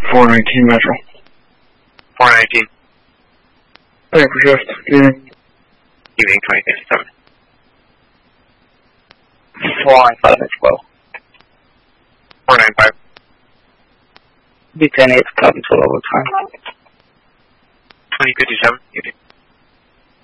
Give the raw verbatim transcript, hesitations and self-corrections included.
four nineteen Metro. four nineteen. Thank you for shift. Evening. Evening twenty fifty-seven. four nine five as well. four nine five. B ten eight, copy to overtime. twenty fifty-seven. Evening.